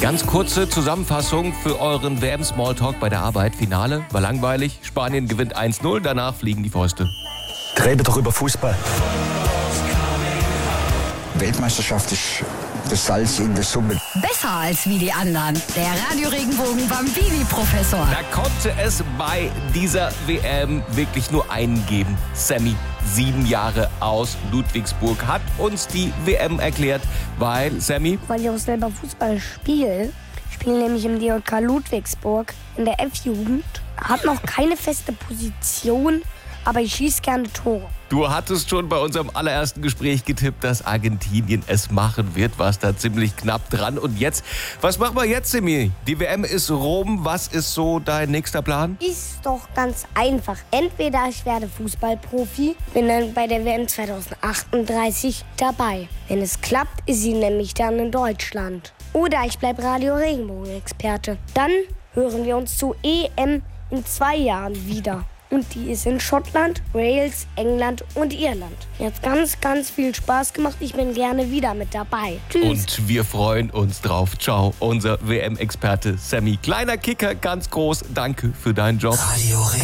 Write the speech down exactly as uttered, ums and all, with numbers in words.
Ganz kurze Zusammenfassung für euren W M-Smalltalk bei der Arbeit. Finale war langweilig. Spanien gewinnt eins null, danach fliegen die Fäuste. Rede doch über Fußball. Weltmeisterschaft ist das Salz in der Suppe. Besser als wie die anderen. Der Radio Regenbogen Bambini-Professor. Da konnte es bei dieser W M wirklich nur einen geben. Sammy, sieben Jahre aus Ludwigsburg, hat uns die W M erklärt, weil, Sammy... Weil ich auch selber Fußball spiele. Ich spiele nämlich im D J K Ludwigsburg in der F-Jugend. Hab noch keine feste Position, aber ich schieße gerne Tore. Du hattest schon bei unserem allerersten Gespräch getippt, dass Argentinien es machen wird, warst da ziemlich knapp dran. Und jetzt, was machen wir jetzt, Sammy? Die W M ist rum, was ist so dein nächster Plan? Ist doch ganz einfach. Entweder ich werde Fußballprofi, bin dann bei der W M zwanzig achtunddreißig dabei. Wenn es klappt, ist sie nämlich dann in Deutschland. Oder ich bleibe Radio Regenbogen-Experte. Dann hören wir uns zur E M in zwei Jahren wieder. Und die ist in Schottland, Wales, England und Irland. Mir hat ganz, ganz viel Spaß gemacht. Ich bin gerne wieder mit dabei. Tschüss. Und wir freuen uns drauf. Ciao, unser W M-Experte Sammy. Kleiner Kicker, ganz groß. Danke für deinen Job. Radio